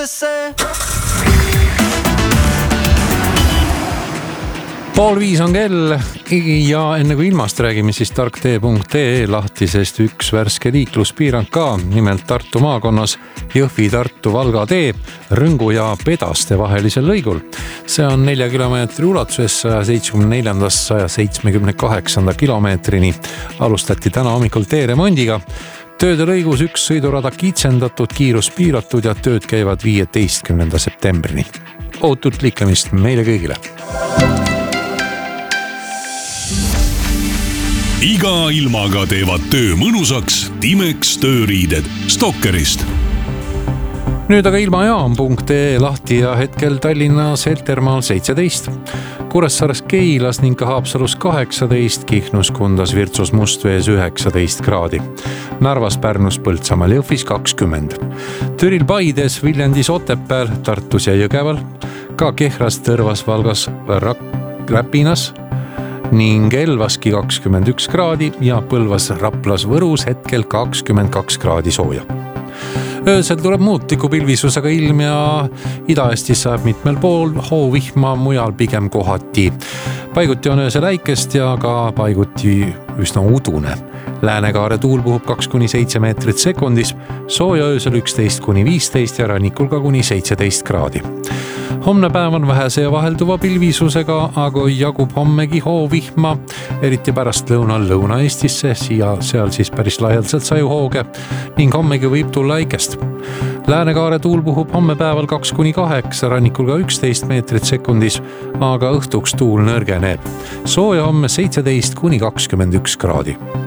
õhtudesse. 4:30 on kell ja enne kui ilmast räägime, siis tarktee.ee lahtisest üks värske liikluspiirang ka, nimelt Tartu maakonnas Jõhvi-Tartu-Valga tee Rõngu ja Pedaste vahelisel lõigul. See on 4 kilomeetri ulatuses 174-178 kilomeetrini. Alustati täna hommikul tee remondiga. Tööde lõigus üks sõidurada kitsendatud, kiirus piiratud ja tööd käivad 15. septembrini. Ootut liiklemist meile kõigile. Iga ilmaga teevad töö mõnusaks Timex tööriided Stokkerist. Nüüd aga ilmajaam.ee lahti ja hetkel Tallinnas Heltermaal 17, Kuressaares Keilas ning ka Haapsalus 18, Kihnus, Kundas, Virtsus, Mustvees 19 kraadi. Narvas, Pärnus, Põltsamaal, Jõhvis 20. Türil, Paides, Viljandis, Otepääl, Tartus ja Jõgeval, ka Kehras, Tõrvas, Valgas, Räpinas ning Elvaski 21 kraadi ja Põlvas, Raplas, Võrus hetkel 22 kraadi sooja. Öösel tuleb muutliku pilvisusega ilm ja Ida-Eestis saab mitmel pool hoovihma, mujal pigem kohati. Paiguti on öösel äikest ja ka paiguti üsna udune. Läänekaare tuul puhub 2-7 meetrit sekundis, sooja öösel 11-15 ja rannikul ka kuni 17 kraadi. Homne päev on vähese ja vahelduva pilvisusega, aga jagub hommegi hoovihma, eriti pärast lõunal Lõuna-Eestisse, seal siis päris laialdaselt sajuhooge ning hommegi võib tulla äikest. Läänekaare tuul puhub homme päeval 2-8, rannikul ka 11 meetrit sekundis, aga õhtuks tuul nõrgeneb. Sooja homme 17-21 kraadi.